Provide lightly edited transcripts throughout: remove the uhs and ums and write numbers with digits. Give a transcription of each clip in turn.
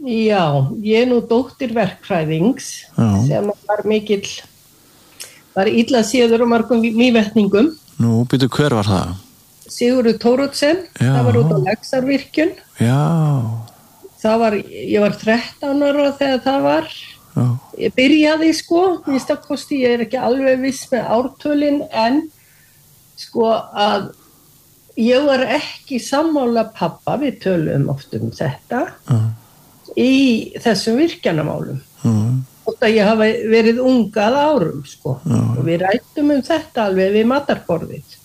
Já, ég nú dóttir verkfræðings sem var illa séður margum mývetningum. Nú, býtu, hver var það? Sigurður Thoroddsen, það var út á Laxárvirkjun. Já. Ég var 13 ára þegar það var. Já. Ég byrjaði minnstakosti, ég ekki alveg viss með ártölin, en að ég var ekki sammála pabba, við töluðum oft þetta, í þessum virkjanamálum. Og ég hafa verið ungað árum, og við rættum þetta alveg við matarborðið.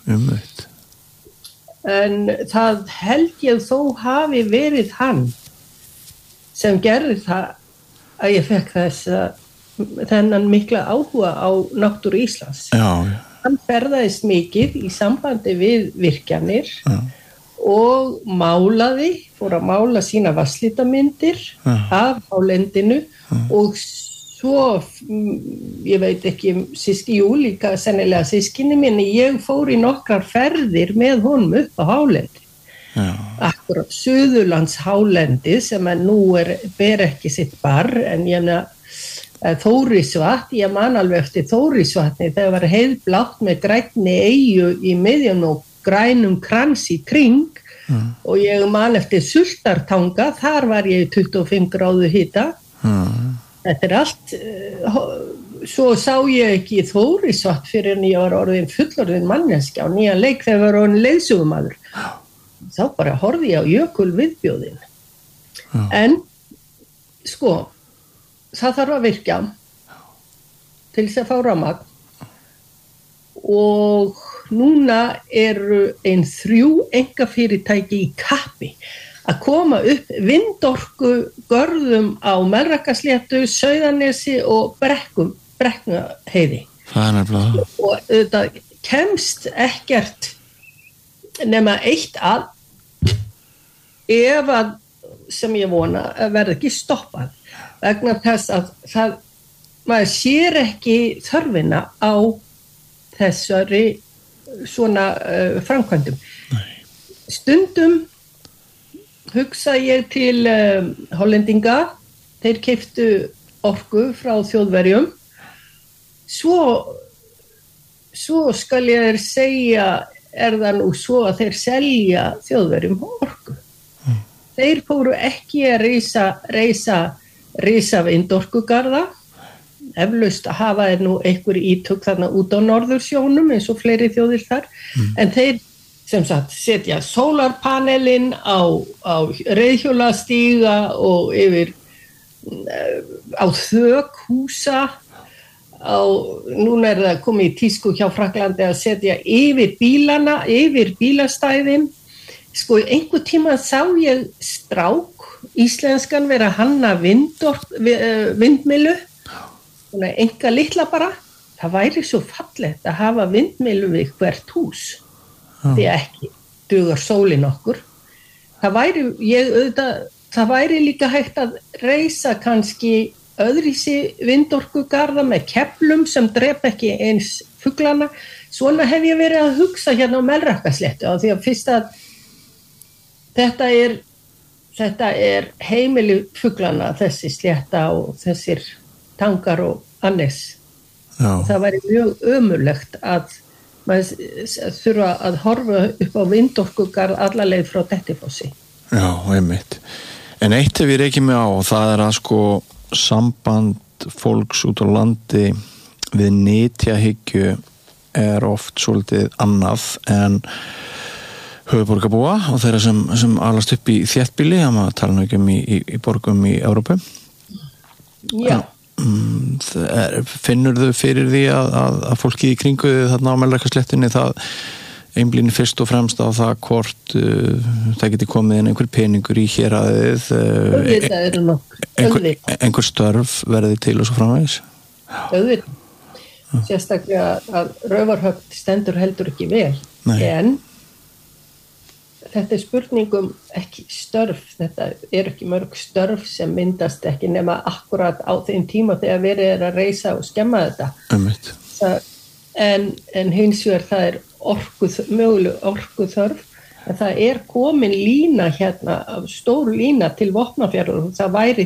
En það held ég þó hafi verið hann sem gerði það að ég fekk þennan mikla áhuga á náttúru Íslands. Já. Hann ferðaðist mikið í sambandi við virkjanir og fór að mála sína vatnslítamyndir af hálendinu og svo, ég veit ekki, líka sennilega systkini minni, ég fór í nokkrar ferðir með honum upp á hálendi. Akkurat Suðurlands hálendi sem nú ber ekki sitt barr, en Þórisvatn, ég man alveg eftir Þórisvatni, þegar var heiðblátt með grænni eyju í miðjum og grænum krans í kring og ég man eftir Sultartanga, þar var ég 25 gráðu hita. Þetta allt, svo sá ég ekki Þórisvatn fyrir en ég var orðin fullorðin manneskja á nýjan leik þegar ég var orðin leiðsögumaður. Þá bara horfði ég á jökulviðbjóðin. En, það þarf að virkja til þess að fá rafmagn og núna eru 3 einkafyrirtæki í kappi að koma upp vindorkugörðum á Melrakkasléttu, Sauðanesi og Brekkuheiði. Það er nefnilega. Og þetta kemst ekkert nema eitt að ef að, sem ég vona, verði ekki stoppað vegna þess að maður sér ekki þörfina á þessari svona framkvæmdum. Stundum hugsa ég til Hollendinga, þeir keyptu orku frá Þjóðverjum, svo skal ég segja það nú svo að þeir selja Þjóðverjum orku. Þeir fóru ekki að reisa vindorkugarða, eflaust að hafa þeir nú einhver ítök þarna út á Norðursjónum eins og fleiri þjóðir þar, en þeir sem sagt setja sólarpanelin á reiðhjólastíga og yfir á þök húsa, núna það komið í tísku hjá Frakklandi að setja yfir bílana, yfir bílastæðin. Einhver tíma sá ég strák, íslenskan vera hanna vindmyllu, enga litla bara. Það væri svo fallegt að hafa vindmyllu við hvert hús, því ekki dugar sólin okkur. Það væri líka hægt að reisa kannski öðruvísi vindorkugarða með keflum sem drepa ekki eins fuglana. Svona hef ég verið að hugsa hérna á Melrakkasléttu, af því að fyrst að þetta er heimili fuglana, þessi slétta og þessir tangar og annes. Það væri mjög ömurlegt að maður þurfa að horfa upp á vindorkugarð alla leið frá Dettifossi. Já, einmitt. En eitt hef ég reikið mig á, og það er að samband fólks út á landi við nytjahyggju er oft svolítið annað en höfuðborgarbúa og þeirra sem alast upp í þéttbýli, að maður tala nú ekki í borgum í Evrópu. Já. Finnur þau fyrir því að fólki í kringu þarna á Melrakkasléttunni það einblínir fyrst og fremst á það hvort það geti komið inn einhver peningur í héraðið, einhver störf verði til og svo framvegis? Auðvitað. Sérstaklega að Raufarhöfn stendur heldur ekki vel. Nei. En þetta er spurningum ekki störf, þetta ekki mörg störf sem myndast ekki nema akkurat á þeim tíma þegar verið er að reisa og skemma þetta. Einmitt. En hins vegar það er möguleg orkuþörf, en það er komin lína hérna, stór lína til Vopnafjarðar og það væri